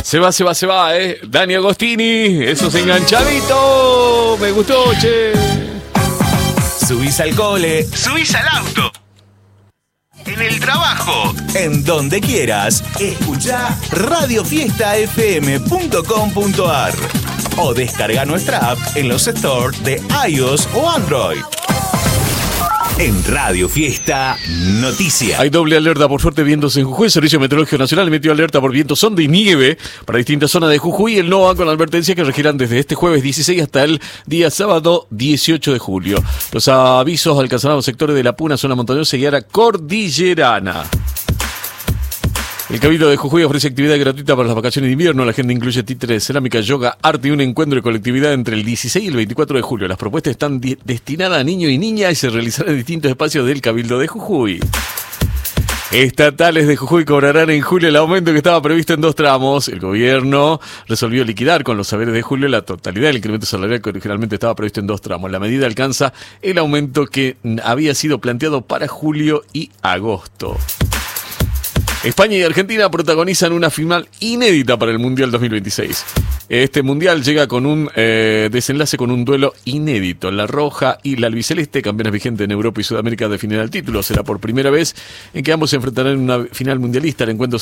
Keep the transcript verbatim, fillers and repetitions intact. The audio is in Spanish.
Se va, se va, se va, ¿eh? Dani Agostini, esos enganchaditos. Me gustó, che. Subís al cole, subís al auto, en el trabajo, en donde quieras. Escuchá radio fiesta f m punto com punto a r o descarga nuestra app en los stores de iOS o Android. En Radio Fiesta, noticia. Hay doble alerta por fuerte vientos en Jujuy. El Servicio Meteorológico Nacional emitió alerta por vientos sonda y nieve para distintas zonas de Jujuy. El NOAA con advertencias que regirán desde este jueves dieciséis hasta el día sábado dieciocho de julio. Los avisos alcanzarán los sectores de La Puna, zona montañosa y área cordillerana. El Cabildo de Jujuy ofrece actividad gratuita para las vacaciones de invierno. La agenda incluye títeres, cerámica, yoga, arte y un encuentro de colectividad entre el dieciséis y el veinticuatro de julio. Las propuestas están di- destinadas a niños y niñas y se realizarán en distintos espacios del Cabildo de Jujuy. Estatales de Jujuy cobrarán en julio el aumento que estaba previsto en dos tramos. El gobierno resolvió liquidar con los saberes de julio la totalidad del incremento salarial que originalmente estaba previsto en dos tramos. La medida alcanza el aumento que había sido planteado para julio y agosto. España y Argentina protagonizan una final inédita para el Mundial dos mil veintiséis. Este Mundial llega con un eh, desenlace con un duelo inédito. La roja y la albiceleste, campeones vigentes en Europa y Sudamérica, definirán el título. Será por primera vez en que ambos se enfrentarán en una final mundialista. El encuentro